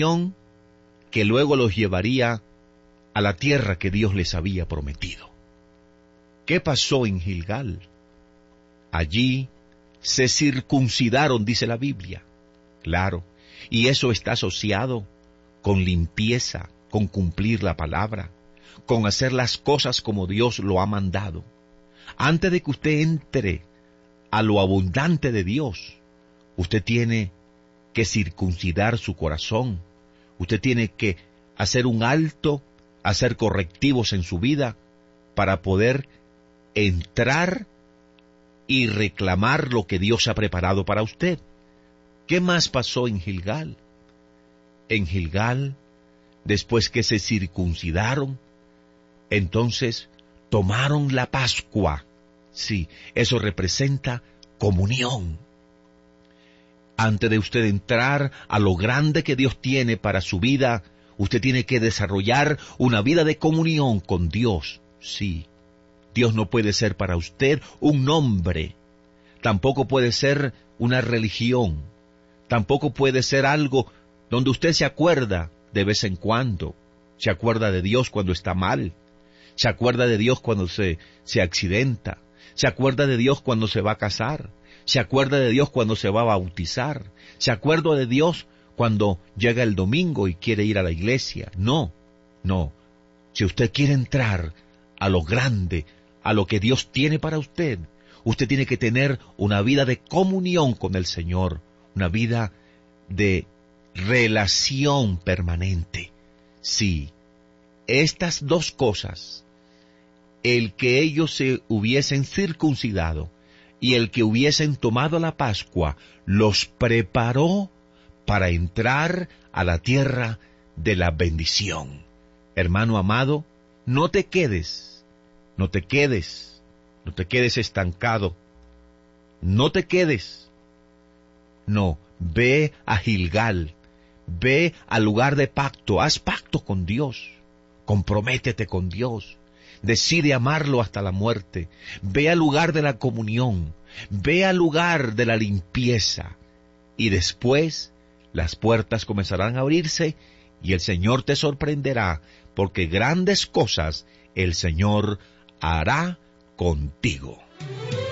que luego los llevaría a la tierra que Dios les había prometido. ¿Qué pasó en Gilgal? Allí se circuncidaron, dice la Biblia. Claro, y eso está asociado con limpieza, con cumplir la palabra, con hacer las cosas como Dios lo ha mandado. Antes de que usted entre a lo abundante de Dios, usted tiene que circuncidar su corazón. Usted tiene que hacer un alto, hacer correctivos en su vida para poder entrar y reclamar lo que Dios ha preparado para usted. ¿Qué más pasó en Gilgal? En Gilgal, después que se circuncidaron, entonces tomaron la Pascua. Sí, eso representa comunión. Antes de usted entrar a lo grande que Dios tiene para su vida, usted tiene que desarrollar una vida de comunión con Dios. Sí, Dios no puede ser para usted un nombre, tampoco puede ser una religión, tampoco puede ser algo donde usted se acuerda de vez en cuando. Se acuerda de Dios cuando está mal, se acuerda de Dios cuando se accidenta, se acuerda de Dios cuando se va a casar, se acuerda de Dios cuando se va a bautizar, se acuerda de Dios cuando llega el domingo y quiere ir a la iglesia. No, no. Si usted quiere entrar a lo grande, a lo que Dios tiene para usted, usted tiene que tener una vida de comunión con el Señor, una vida de relación permanente. Sí, estas dos cosas, el que ellos se hubiesen circuncidado y el que hubiesen tomado la Pascua, los preparó para entrar a la tierra de la bendición. Hermano amado, no te quedes estancado, no te quedes. No, ve a Gilgal, ve al lugar de pacto, haz pacto con Dios, comprométete con Dios, decide amarlo hasta la muerte, ve al lugar de la comunión, ve al lugar de la limpieza, y después las puertas comenzarán a abrirse y el Señor te sorprenderá, porque grandes cosas el Señor hará contigo.